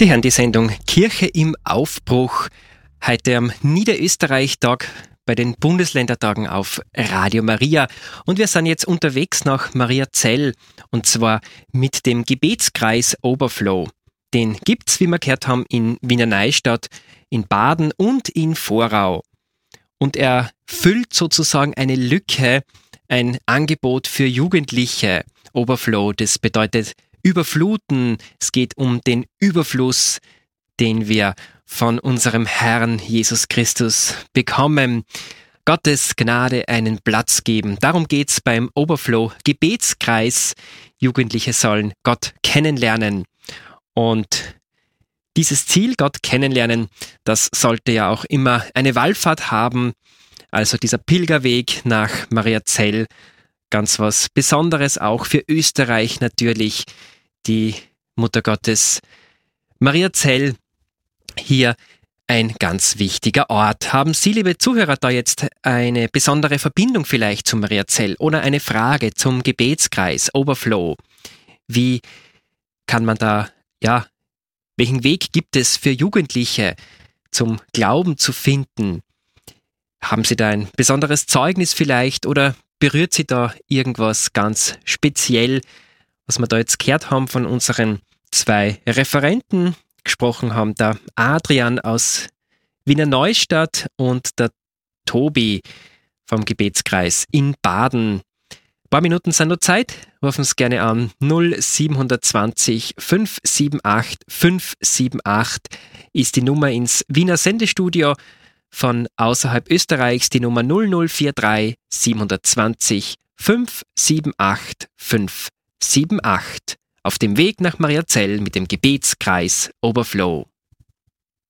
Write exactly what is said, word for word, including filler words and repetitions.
Sie hören die Sendung Kirche im Aufbruch, heute am Niederösterreich-Tag bei den Bundesländertagen auf Radio Maria. Und wir sind jetzt unterwegs nach Mariazell, und zwar mit dem Gebetskreis Overflow. Den gibt's, wie wir gehört haben, in Wiener Neustadt, in Baden und in Vorau. Und er füllt sozusagen eine Lücke, ein Angebot für Jugendliche. Overflow, das bedeutet überfluten. Es geht um den Überfluss, den wir von unserem Herrn Jesus Christus bekommen. Gottes Gnade einen Platz geben. Darum geht's beim Overflow Gebetskreis. Jugendliche sollen Gott kennenlernen. Und dieses Ziel, Gott kennenlernen, das sollte ja auch immer eine Wallfahrt haben. Also dieser Pilgerweg nach Mariazell, ganz was Besonderes auch für Österreich natürlich. Die Mutter Gottes Mariazell, hier ein ganz wichtiger Ort. Haben Sie, liebe Zuhörer, da jetzt eine besondere Verbindung vielleicht zu Mariazell oder eine Frage zum Gebetskreis Overflow? Wie kann man da, ja, welchen Weg gibt es für Jugendliche zum Glauben zu finden? Haben Sie da ein besonderes Zeugnis vielleicht oder berührt Sie da irgendwas ganz speziell, was wir da jetzt gehört haben von unseren zwei Referenten? Gesprochen haben der Adrian aus Wiener Neustadt und der Tobi vom Gebetskreis in Baden. Ein paar Minuten sind noch Zeit, rufen uns gerne an. null sieben zwei null fünf sieben acht fünf sieben acht ist die Nummer ins Wiener Sendestudio. Von außerhalb Österreichs die Nummer null null vier drei sieben zwei null fünf sieben acht fünf sieben acht. Auf dem Weg nach Mariazell mit dem Gebetskreis Overflow.